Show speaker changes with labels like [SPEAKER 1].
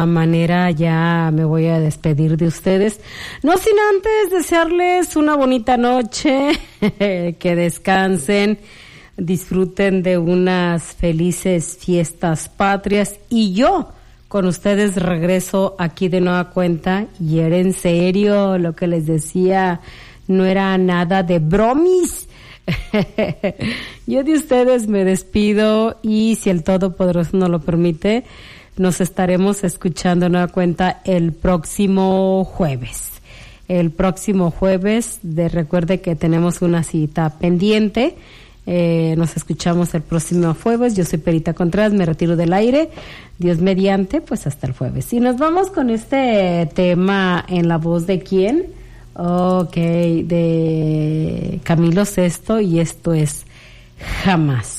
[SPEAKER 1] esta manera ya me voy a despedir de ustedes, no sin antes desearles una bonita noche, que descansen, disfruten de unas felices fiestas patrias, y yo con ustedes regreso aquí de nueva cuenta. Y era en serio lo que les decía, no era nada de bromis. Yo de ustedes me despido, y si el Todopoderoso nos lo permite, nos estaremos escuchando de nueva cuenta el próximo jueves. Recuerde que tenemos una cita pendiente. Nos escuchamos el próximo jueves. Yo soy Perita Contreras, me retiro del aire. Dios mediante, pues hasta el jueves. Y nos vamos con este tema en la voz de ¿quién? De Camilo Sesto, y esto es Jamás.